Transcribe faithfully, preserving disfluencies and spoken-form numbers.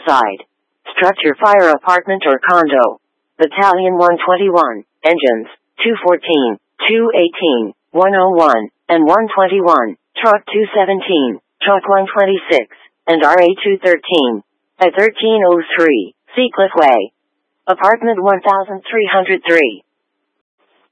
Homicide. Structure fire apartment or condo. Battalion one twenty-one, engines, two fourteen, two eighteen, one oh one, and one twenty-one, truck two seventeen, truck one twenty-six, and R A two thirteen. At thirteen oh three, Seacliff Way. Apartment one thousand three hundred three.